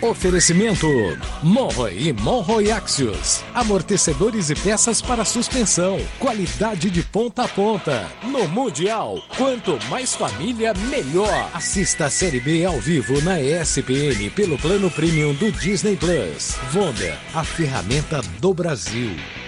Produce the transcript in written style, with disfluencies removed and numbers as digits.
Oferecimento Monroe e Monroe Axios. Amortecedores e peças para suspensão. Qualidade de ponta a ponta. No Mundial, quanto mais família, melhor. Assista a Série B ao vivo na ESPN pelo plano premium do Disney Plus. Vonda, a ferramenta do Brasil.